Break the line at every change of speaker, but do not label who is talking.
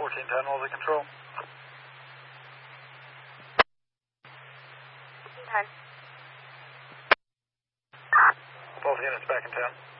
1410, will the control?
10.
Both units back in 10.